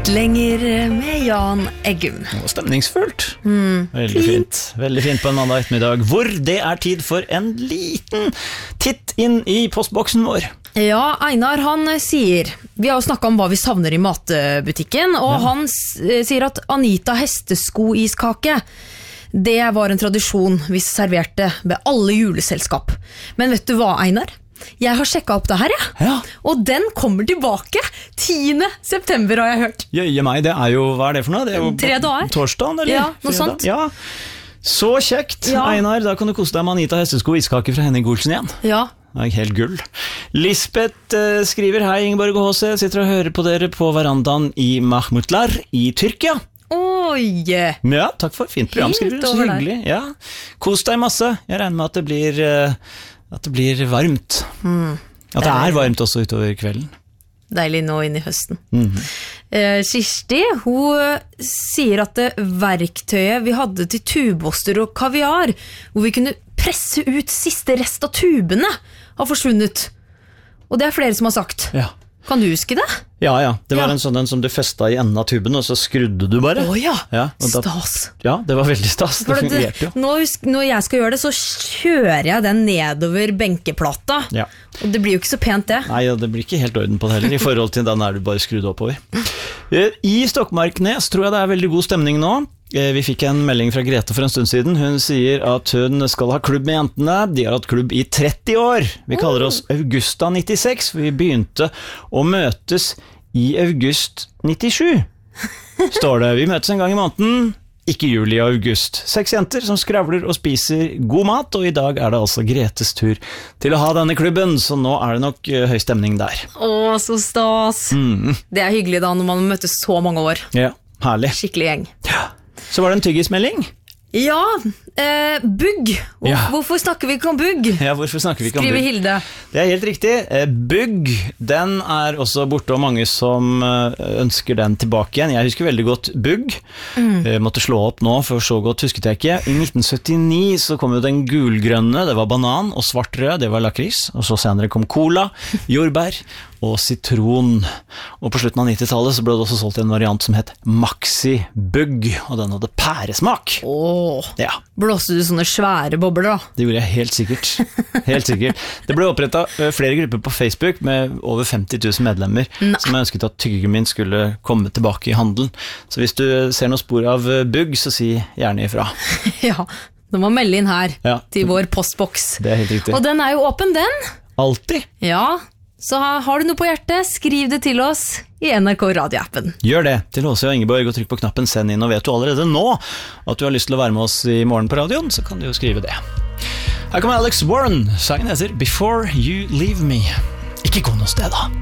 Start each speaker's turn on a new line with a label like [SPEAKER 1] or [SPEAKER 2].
[SPEAKER 1] Fotlenger med Jan Eggum.
[SPEAKER 2] Stemningsfullt. Veldig fint. Veldig fint på en mandag ettermiddag, hvor det er tid for en liten titt inn i postboksen vår.
[SPEAKER 1] Ja, Einar han sier, vi har jo snakket om hva vi savner i matbutikken, og han sier at Anita hestesko-iskake, det var en tradisjon vi serverte ved alle juleselskap. Men vet du hva, Einar? Jeg har sjekket opp det her, og den kommer tilbake 10. september, har jeg hørt.
[SPEAKER 2] Jøye meg, det er jo, hva er det for noe? Det er jo
[SPEAKER 1] 3 dager.
[SPEAKER 2] Torsdagen, eller?
[SPEAKER 1] Ja, noe sånt.
[SPEAKER 2] Ja, så kjekt, Einar. Da kan du kose deg med Anita hestesko og iskake fra Henning Olsen igjen.
[SPEAKER 1] Ja.
[SPEAKER 2] Det er helt gull. Lisbeth skriver, hei Ingeborg og HC, sitter og hører på dere på verandaen i Mahmutlar i Tyrkia.
[SPEAKER 1] Oi!
[SPEAKER 2] Ja, takk for fint program, skriver du. Så hyggelig. Ja. Kos deg masse. Jeg regner med at det blir varmt. At det er varmt også utover kvelden.
[SPEAKER 1] Deilig nå inn i høsten. Kirsti, hun sier at det verktøyet vi hadde til tuboster og kaviar, hvor vi kunne presse ut siste rest av tubene, har forsvunnet. Og det er flere som har sagt. Ja. Kan du huske det? Ja. Det var en sånn som du festet i enden av tuben, og så skrudde du bare. Stas. Ja, det var veldig stas. Det fungerte jo. Når jeg skal gjøre det, så kjører jeg den nedover benkeplata. Ja. Og det blir jo ikke så pent det. Nei, det blir ikke helt orden på det heller, i forhold til den du bare skrudde oppover. I Stokmarknes tror jeg det er veldig god stemning nå. Vi fikk en melding fra Grete for en stund siden. Hun sier at hun skal ha klubb med jentene. De har hatt klubb i 30 år. Vi kaller oss Augusta 96, for vi begynte å møtes i august 97. Står det. Vi møtes en gang i måneden, ikke juli og august. 6 jenter som skravler og spiser god mat, og i dag er det altså Gretes tur til å ha denne klubben, så nå er det nok høy stemning der. Å, så stas. Det er hyggelig da, når man møtes så mange år. Ja, herlig. Skikkelig gjeng. Ja. Så var det en tyggismelding. Ja, bugg. Hvorfor snakker vi ikke om bugg? Ja, hvorfor snakker vi ikke om bugg? Skriver Hilde. Det er helt riktig. Bugg, den er også borte, og mange som ønsker den tilbake igjen. Jeg husker veldig godt bugg. Måtte slå opp nå, for så godt husket jeg ikke. I 1979 så kom jo den gulgrønne, det var banan, og svartrød, det var lakris. Og så senere kom cola, jordbær og sitron. Og på slutten av 90-tallet så ble det også solgt en variant som het Maxi Bugg, og den hadde pæresmak. Ja. Blåste du sånne svære bobler da? Det gjorde jeg helt sikkert. Helt sikkert. Det ble opprettet flere grupper på Facebook med over 50 000 medlemmer som ønsket at tyggegummin skulle komme tilbake i handelen. Så hvis du ser noen spor av bugg, så si gjerne ifra. Ja, du må melde inn her til vår postboks. Det er helt riktig. Og den er jo åpen, den. Alltid. Ja, så har du noe på hjertet, skriv det til oss i NRK Radio-appen. Gjør det til HC og Ingeborg, og trykk på knappen send inn, og vet du allerede nå at du har lyst til å være med oss i morgen på radioen, så kan du jo skrive det. Her kommer Alex Warren, sangen heter Before You Leave Me. Ikke gå noe sted da.